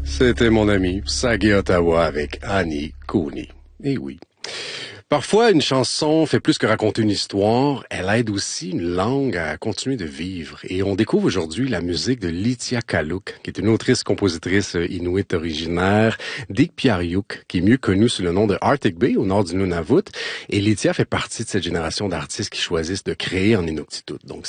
C'était mon ami Sagé Ottawa avec Annie Cooney. Eh oui. Parfois, une chanson fait plus que raconter une histoire, elle aide aussi une langue à continuer de vivre. Et on découvre aujourd'hui la musique de Litia Kaluk, qui est une autrice-compositrice inuit originaire d'Ikpiariuk, qui est mieux connue sous le nom de Arctic Bay, au nord du Nunavut. Et Litia fait partie de cette génération d'artistes qui choisissent de créer en Inuktitut. Donc,